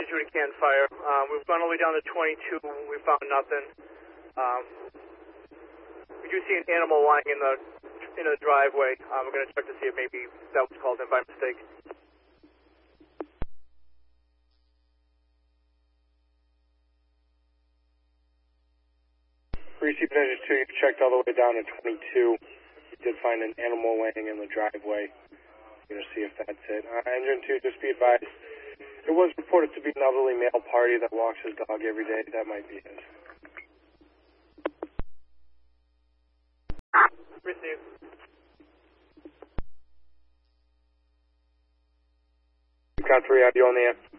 do what we can, fire. We've gone all the way down to 22. We found nothing. We do see an animal lying in the driveway. We're going to check to see if maybe that was called in by mistake. Received engine 2, you've checked all the way down to 22. You did find an animal laying in the driveway. We're going to see if that's it. Engine 2, just be advised. It was reported to be an elderly male party that walks his dog every day. That might be it. Receive. Count 3, have you on the air?